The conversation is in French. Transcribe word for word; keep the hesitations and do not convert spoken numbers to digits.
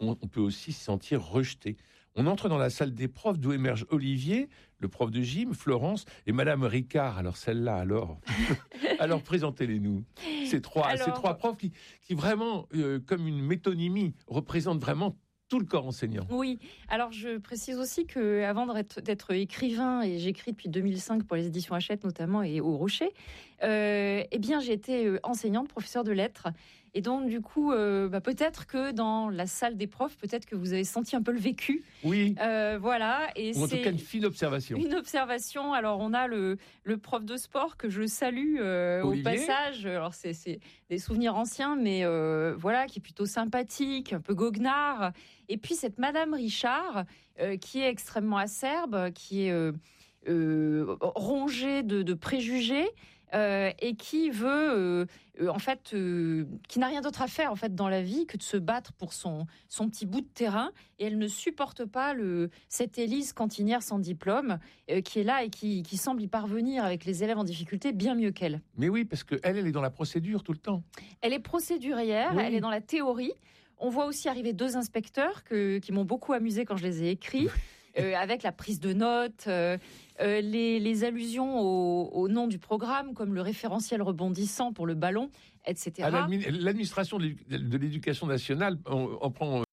on, on peut aussi se sentir rejeté. On entre dans la salle des profs d'où émerge Olivier, le prof de gym, Florence et Madame Ricard. Alors celle-là, alors, alors présentez-les-nous. Ces trois, alors... ces trois profs qui, qui vraiment, euh, comme une métonymie, représentent vraiment tout le corps enseignant. Oui, alors je précise aussi qu'avant d'être, d'être écrivain, et j'écris depuis deux mille cinq pour les éditions Hachette notamment et au Rocher, euh, eh bien j'ai été enseignante, professeure de lettres. Et donc, du coup, euh, bah, peut-être que dans la salle des profs, peut-être que vous avez senti un peu le vécu. Oui. Euh, voilà. Et Ou en c'est tout cas, une fine observation. Une observation. Alors, on a le, le prof de sport que je salue euh, au passage. Alors, c'est, c'est des souvenirs anciens, mais euh, voilà, qui est plutôt sympathique, un peu goguenard. Et puis, cette Madame Richard, euh, qui est extrêmement acerbe, qui est euh, euh, rongée de, de préjugés. Euh, et qui veut, euh, euh, en fait, euh, qui n'a rien d'autre à faire en fait dans la vie que de se battre pour son son petit bout de terrain. Et elle ne supporte pas le cette Élise cantinière sans diplôme euh, qui est là et qui qui semble y parvenir avec les élèves en difficulté bien mieux qu'elle. Mais oui, parce que elle, elle est dans la procédure tout le temps. Elle est procédurière, oui. Elle est dans la théorie. On voit aussi arriver deux inspecteurs que qui m'ont beaucoup amusé quand je les ai écrits. Euh, avec la prise de notes, euh, euh, les, les allusions au, au nom du programme, comme le référentiel rebondissant pour le ballon, et cetera. À l'admi- l'administration de l'éducation nationale, on, on prend